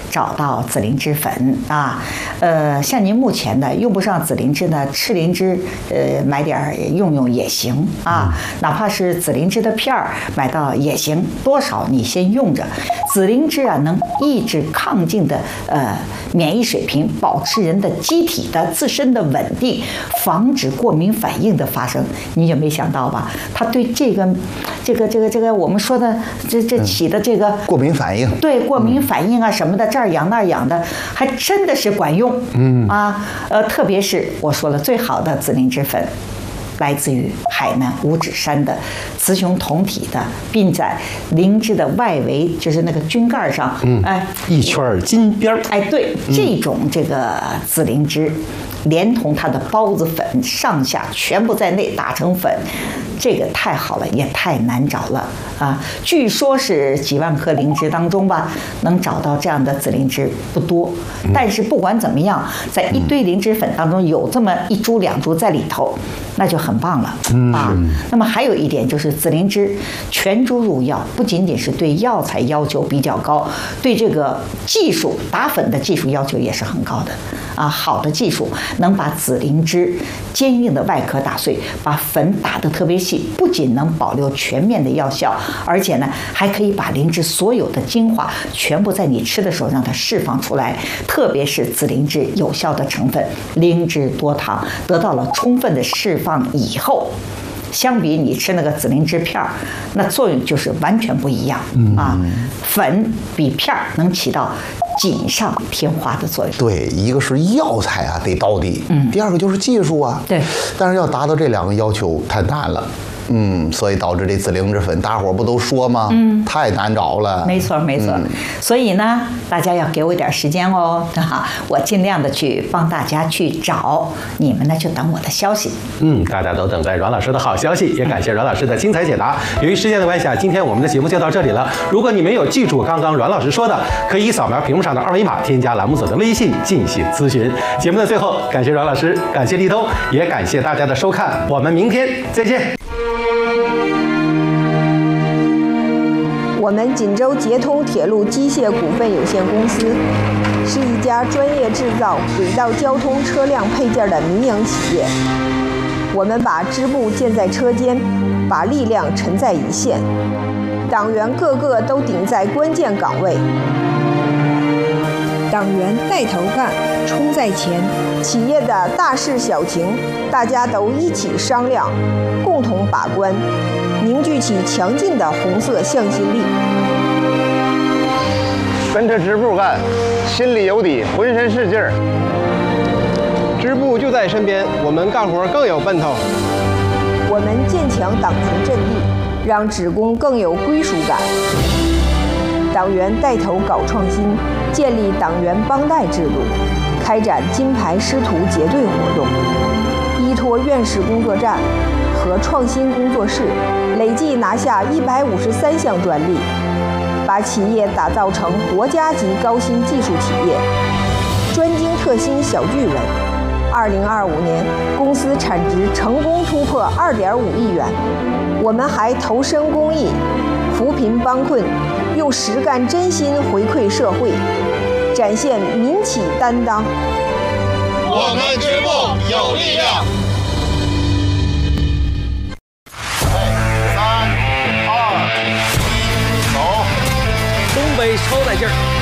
找到紫灵芝粉啊。像您目前呢用不上紫灵芝呢，赤灵芝买点用用也行啊，哪怕是紫灵芝的片儿买到也行，多少你先用着。紫灵芝啊能抑制亢进的免疫水平，保持人的机体的自身的稳定，防止过敏反应的发生。你也没想到吧？它对这个我们说的这起的这个过敏反应， 对过敏反应啊什么的，这儿痒那儿痒的，还真的是管用。特别是我说了，最好的紫灵芝粉来自于海南五指山的雌雄同体的，并在灵芝的外围，就是那个菌盖上， 一圈金边儿。 对，这种这个紫灵芝，连同它的孢子粉上下全部在内打成粉，这个太好了，也太难找了啊！据说是几万颗灵芝当中吧，能找到这样的紫灵芝不多。但是不管怎么样，在一堆灵芝粉当中有这么一株两株在里头，那就很棒了啊！那么还有一点就是紫灵芝全株入药，不仅仅是对药材要求比较高，对这个技术打粉的技术要求也是很高的啊！好的技术能把紫灵芝坚硬的外壳打碎，把粉打得特别细，不仅能保留全面的药效，而且呢还可以把灵芝所有的精华全部在你吃的时候让它释放出来。特别是紫灵芝有效的成分灵芝多糖得到了充分的释放以后，相比你吃那个紫灵芝片儿，那作用就是完全不一样啊！粉比片儿能起到锦上添花的作用。 对，一个是药材啊得到底，第二个就是技术啊。 对， 但是要达到这两个要求太难了。所以导致这紫灵芝粉，大伙儿不都说吗？太难找了。 没错，没错。所以呢，大家要给我点时间哦，我尽量的去帮大家去找，你们呢就等我的消息。 大家都等待阮老师的好消息，也感谢阮老师的精彩解答。由于时间的关系啊，今天我们的节目就到这里了。如果你没有记住刚刚阮老师说的，可以扫描屏幕上的二维码，添加栏目组的微信进行咨询。节目的最后，感谢阮老师，感谢立冬，也感谢大家的收看，我们明天再见。 我们锦州捷通铁路机械股份有限公司是一家专业制造轨道交通车辆配件的民营企业。我们把支部建在车间，把力量沉在一线，党员个个都顶在关键岗位。党员带头干，冲在前。企业的大事小情，大家都一起商量，共同把关，凝聚起强劲的红色向心力。 跟着支部干，心里有底，浑身是劲儿。支部就在身边，我们干活更有奔头。 我们建强党群阵地，让职工更有归属感。党员带头搞创新，建立党员帮带制度，开展金牌师徒结对活动，依托院士工作站和创新工作室，累计拿下153项专利，把企业打造成国家级高新技术企业，专精特新小巨人。2025年，公司产值成功突破2.5亿元。我们还投身公益，扶贫帮困，用实干真心回馈社会，展现民企担当。 我们支部有力量。 3、2、1，走！东北超带劲儿。